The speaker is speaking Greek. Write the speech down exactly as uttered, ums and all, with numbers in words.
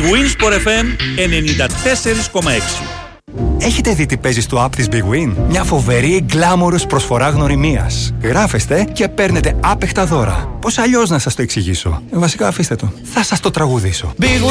Big Win Sport εφ εμ ενενήντα τέσσερα κόμμα έξι. Έχετε δει τι παίζει στο app της Big Win? Μια φοβερή γκλάμορος προσφορά γνωριμίας. Γράφεστε και παίρνετε άπεχτα δώρα. Πώς αλλιώς να σας το εξηγήσω? Βασικά αφήστε το. Θα σας το τραγουδήσω. Big